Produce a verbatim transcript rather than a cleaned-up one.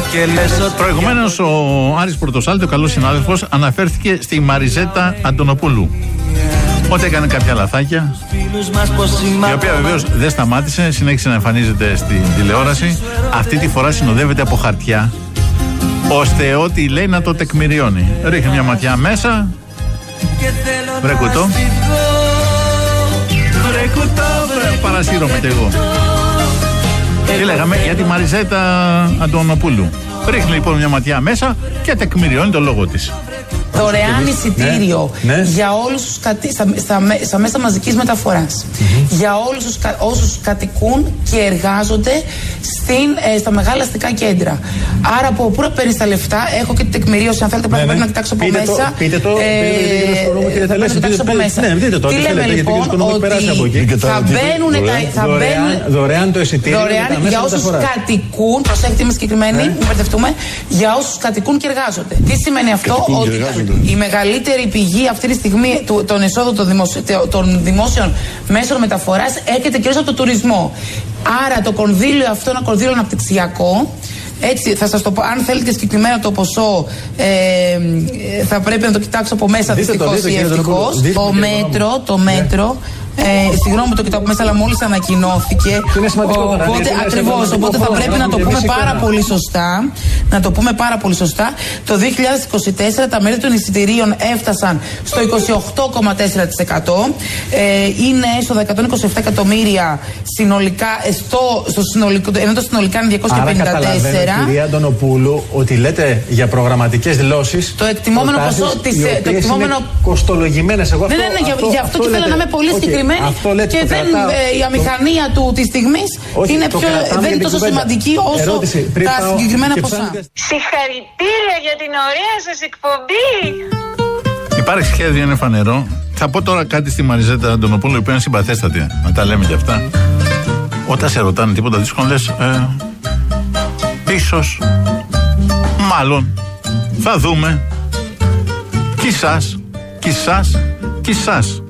Προηγουμένως ο Άρης Πορτοσάλτη, ο καλός συνάδελφος, αναφέρθηκε στη Μαριζέτα Αντωνοπούλου. Ότι έκανε κάποια λαθάκια, η οποία βεβαίως δεν σταμάτησε, συνέχισε να εμφανίζεται στην τηλεόραση. Αυτή τη φορά συνοδεύεται από χαρτιά, ώστε ό,τι λέει να το τεκμηριώνει. Ρίχνει μια ματιά μέσα. Βρε κουτό. Βρε κουτό, βρε, παρασύρωμαι κι εγώ. Τι λέγαμε για τη Μαριζέτα Αντωνοπούλου. Ρίχνει λοιπόν μια ματιά μέσα και τεκμηριώνει το λόγο της. Δωρεάν εισιτήριο ναι, ναι. για όλους τους κατη... στα, στα, στα μέσα μαζικής μεταφοράς. Mm-hmm. Για όλους τους, όσους κατοικούν και εργάζονται στην, ε, στα μεγάλα αστικά κέντρα. Άρα από πού να παίρνεις τα λεφτά, έχω και την τεκμηρίωση. Αν θέλετε, ναι, πρέπει ναι. να κοιτάξω από πείτε μέσα. Το, πείτε το, ε, πρέπει να κοιτάξω από μέσα. Ναι, δείτε το. Τι λέμε λοιπόν, ότι θα μπαίνουν τα. Δωρεάν το εισιτήριο για όσους κατοικούν, προσέχετε, είμαι συγκεκριμένη, μην μπερδευτούμε, για όσους κατοικούν και εργάζονται. Τι σημαίνει αυτό, ότι η μεγαλύτερη πηγή αυτή τη στιγμή των εσόδων των, δημοσιο, των δημόσιων μέσων μεταφοράς έρχεται κυρίως από το τουρισμό. Άρα το κονδύλιο αυτό είναι ένα κονδύλιο αναπτυξιακό. Έτσι, θα σας το πω, αν θέλετε συγκεκριμένα το ποσό, ε, θα πρέπει να το κοιτάξω από μέσα, δυστυχώς ή ευτυχώς. Το μέτρο, το μέτρο. Ε, συγγνώμη, το κοιτάω μέσα, αλλά μόλις ανακοινώθηκε. Οπότε, ακριβώς, οπότε θα πρέπει να το πούμε πάρα πολύ σωστά. Να το πούμε πάρα πολύ σωστά. Το δύο χιλιάδες είκοσι τέσσερα τα μέρη των εισιτηρίων έφτασαν στο είκοσι οκτώ κόμμα τέσσερα τοις εκατό. Ε, είναι έσοδα εκατόν είκοσι επτά εκατομμύρια συνολικά, στο, στο συνολικό, ενώ το συνολικά είναι διακόσια πενήντα τέσσερα. Άρα καταλαβαίνω, κυρία Αντωνοπούλου, ότι λέτε για προγραμματικές δηλώσεις. Το εκτιμόμενο ποσό της. Το εκτιμόμενο. Κοστολογημένες. Εγώ ναι, ναι, ναι, αυτό, γι' αυτό, αυτό και θέλω να είμαι πολύ okay. συγκεκριμένη. Λέτε, και δεν, ε, η αμηχανία το... του τη στιγμή είναι πιο, δεν είναι τόσο σημαντική όσο ερώτηση, τα πάω συγκεκριμένα ποσά. Συγχαρητήρια για την ωραία σας εκπομπή. Υπάρχει σχέδιο, είναι φανερό. Θα πω τώρα κάτι στη Μαριζέτα Αντωνοπούλου, η οποία είναι συμπαθέστατη, να τα λέμε κι αυτά. Όταν σε ρωτάνε τίποτα δύσκολο, λες ε, ίσως, μάλλον, θα δούμε. Κι εσάς, κι εσάς, κι εσάς.